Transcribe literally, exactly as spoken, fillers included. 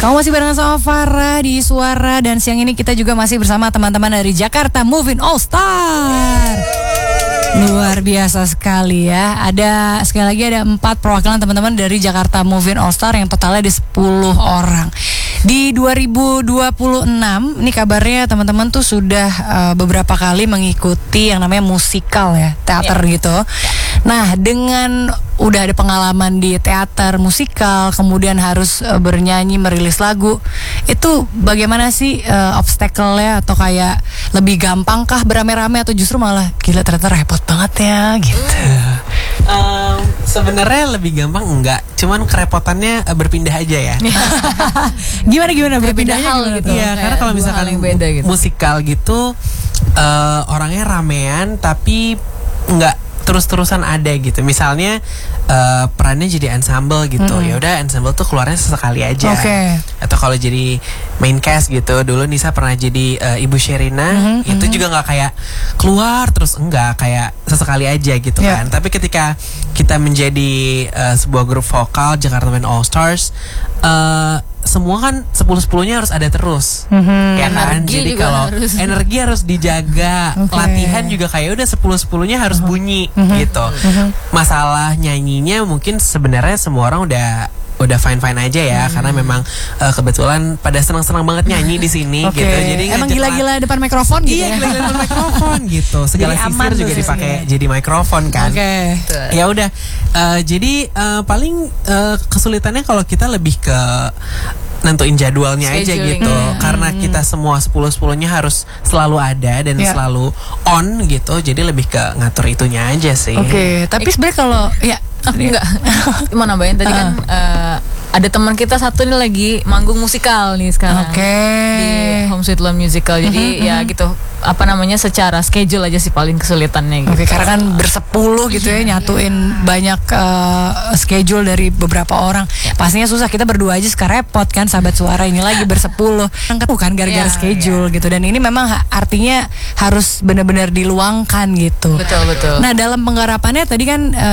Kamu masih barengan sama Farah di Suara, dan siang ini kita juga masih bersama teman-teman dari Jakarta Moving All Star. Luar biasa sekali ya. Ada sekali lagi ada empat perwakilan teman-teman dari Jakarta Moving All Star yang totalnya ada sepuluh orang. Di dua ribu dua puluh enam ini kabarnya teman-teman tuh sudah uh, beberapa kali mengikuti yang namanya musikal ya, teater yeah. gitu. Nah, dengan udah ada pengalaman di teater musikal, kemudian harus uh, bernyanyi, merilis lagu, itu bagaimana sih uh, obstacle-nya, atau kayak lebih gampang kah berame-rame, atau justru malah gila ternyata repot banget ya gitu? Um, Sebenarnya lebih gampang enggak, cuman kerepotannya uh, berpindah aja ya. Gimana gimana berpindahnya hal gimana gitu. tuh? Iya, karena kalau misalkan beda gitu. musikal gitu uh, orangnya ramean tapi enggak terus-terusan ada gitu. Misalnya uh, perannya jadi ensemble gitu. Mm-hmm. Ya udah ensemble tuh keluarnya sesekali aja. Okay. Atau kalau jadi main cast gitu. Dulu Nisa pernah jadi uh, Ibu Sherina, mm-hmm. itu juga nggak kayak keluar terus, enggak, kayak sesekali aja gitu yeah. kan. Tapi ketika kita menjadi uh, sebuah grup vokal Jakarta Moving All Stars, uh, semua kan sepuluh-sepuluhnya harus ada terus, mm-hmm. ya kan? Energi. Jadi kalau harus. energi harus dijaga, okay. latihan juga kayak udah sepuluh-sepuluhnya harus uh-huh. bunyi, mm-hmm. gitu. Uh-huh. Masalah nyanyinya mungkin sebenarnya semua orang udah udah fine-fine aja ya, hmm. karena memang uh, kebetulan pada senang-senang banget nyanyi di sini, okay. gitu. Jadi emang gila-gila depan mikrofon gitu iya, ya? Iya, gila-gila depan mikrofon gitu. Segala sisir juga dipakai jadi mikrofon kan. Oke. Okay. Ya udah. Uh, jadi uh, paling uh, kesulitannya kalau kita lebih ke nentuin jadwalnya aja gitu, hmm. karena kita semua sepuluh-sepuluhnya harus selalu ada dan yeah. selalu on gitu. Jadi lebih ke ngatur itunya aja sih. Oke. Okay. Tapi sebenarnya kalau ya aku enggak mau nambahin tadi uh. kan uh, ada teman kita satu nih lagi manggung musikal nih sekarang, okay. di Home Sweet Love Musical. Jadi mm-hmm. ya gitu, apa namanya, secara schedule aja sih paling kesulitannya gitu. Oke, okay, karena kan bersepuluh gitu ya, nyatuin banyak uh, schedule dari beberapa orang. Pastinya susah. Kita berdua aja sekarang repot kan, sahabat Suara ini lagi bersepuluh. Bukan gara-gara yeah, schedule yeah. gitu. Dan ini memang ha- artinya harus benar-benar diluangkan gitu. Betul betul. Nah, dalam penggarapannya tadi kan uh,